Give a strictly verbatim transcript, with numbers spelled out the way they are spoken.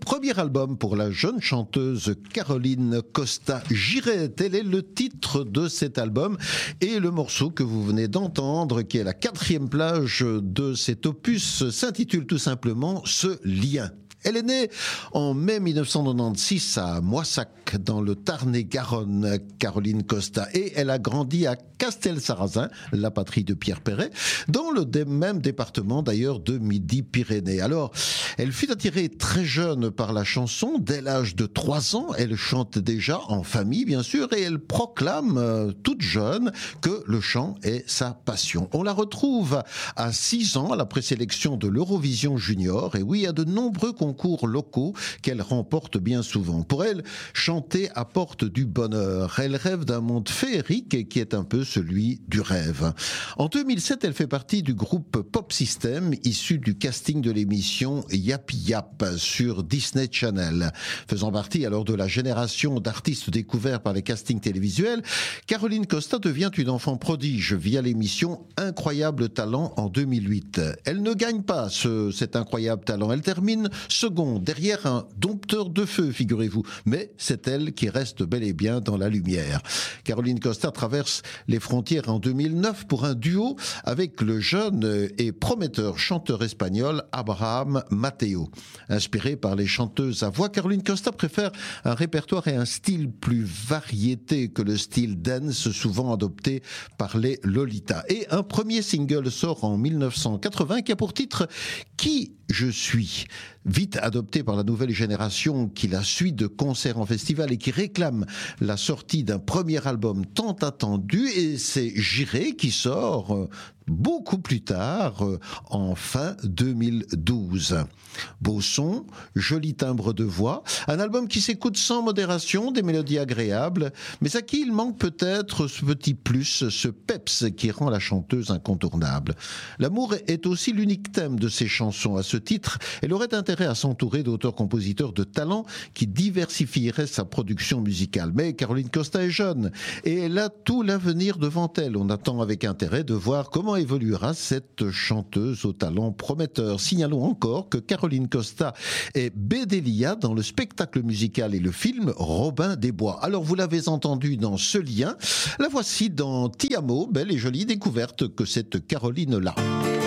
premier album pour la jeune chanteuse Caroline Costa. J'irai, tel est le titre de cet album et le morceau que vous venez d'entendre, qui est la quatrième plage de cet opus, s'intitule tout simplement Ce lien. Elle est née en mai mille neuf cent quatre-vingt-seize à Moissac, dans le Tarn-et-Garonne, Caroline Costa. Et elle a grandi à Castelsarrasin, la patrie de Pierre Perret, dans le même département d'ailleurs de Midi-Pyrénées. Alors, elle fut attirée très jeune par la chanson. Dès l'âge de trois ans, elle chante déjà en famille, bien sûr, et elle proclame, euh, toute jeune, que le chant est sa passion. On la retrouve à six ans à la présélection de l'Eurovision Junior, et oui, à de nombreux concours concours locaux qu'elle remporte bien souvent. Pour elle, chanter apporte du bonheur. Elle rêve d'un monde féerique qui est un peu celui du rêve. En deux mille sept, elle fait partie du groupe Pop System, issu du casting de l'émission Yapi Yap sur Disney Channel. Faisant partie alors de la génération d'artistes découverts par les castings télévisuels, Caroline Costa devient une enfant prodige via l'émission Incroyable Talent en deux mille huit. Elle ne gagne pas ce, cet incroyable talent. Elle termine second, derrière un dompteur de feu, figurez-vous. Mais c'est elle qui reste bel et bien dans la lumière. Caroline Costa traverse les frontières en deux mille neuf pour un duo avec le jeune et prometteur chanteur espagnol Abraham Mateo. Inspirée par les chanteuses à voix, Caroline Costa préfère un répertoire et un style plus variété que le style dance souvent adopté par les Lolita. Et un premier single sort en mille neuf cent quatre-vingts qui a pour titre « Qui je suis ». Vite adopté par la nouvelle génération qui la suit de concerts en festival et qui réclame la sortie d'un premier album tant attendu, et c'est J'irai qui sort beaucoup plus tard, en fin deux mille douze. Beau son, joli timbre de voix, un album qui s'écoute sans modération, des mélodies agréables, mais à qui il manque peut-être ce petit plus, ce peps qui rend la chanteuse incontournable. L'amour est aussi l'unique thème de ses chansons. À ce titre, elle aurait intérêt à s'entourer d'auteurs-compositeurs de talent qui diversifieraient sa production musicale. Mais Caroline Costa est jeune et elle a tout l'avenir devant elle. On attend avec intérêt de voir comment évoluera cette chanteuse au talent prometteur. Signalons encore que Caroline Costa est Bédélia dans le spectacle musical et le film Robin des Bois. Alors vous l'avez entendu dans Ce lien, la voici dans Ti amo, belle et jolie découverte que cette Caroline-là.